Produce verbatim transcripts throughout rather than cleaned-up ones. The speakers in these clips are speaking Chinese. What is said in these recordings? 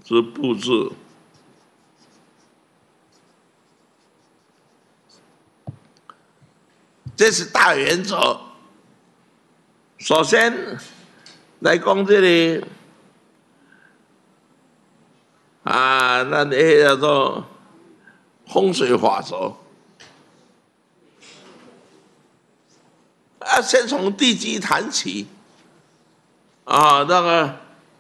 之布置。这是大原则。首先来讲这里啊，那那叫做风水法则。啊，先从地基谈起。啊，那个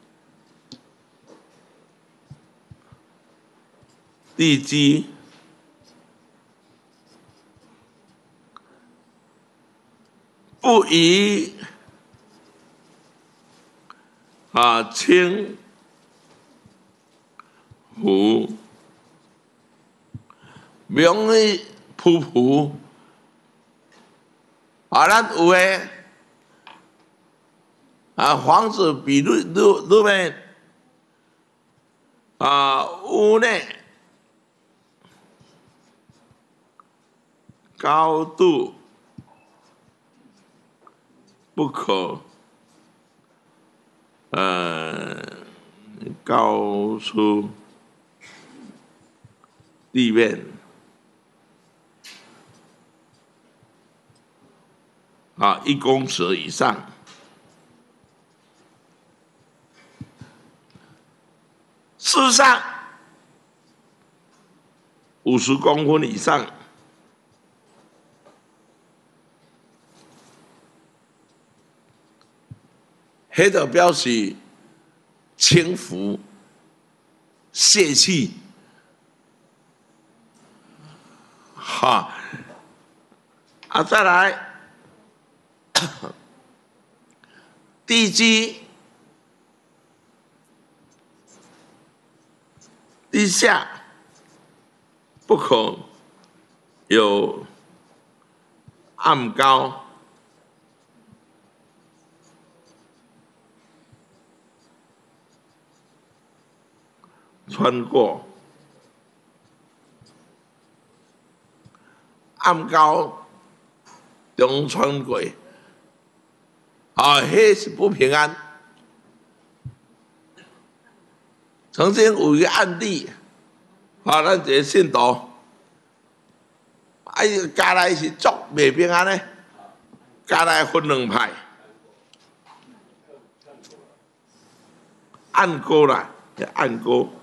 地基不宜啊轻浮，容易浮浮。啊，咱有诶啊，房子比如如如面啊屋内高度不可呃高出地面啊一公尺以上。事实上，五十公分以上，迄就表示轻浮、泄气，哈啊，再来地基地下不可有暗沟。穿过暗沟中穿过，啊，迄是不平安。曾经有一个案例，啊，咱一个信徒，啊，伊家内是足袂平安的，家内分两派，暗沟啦，暗沟。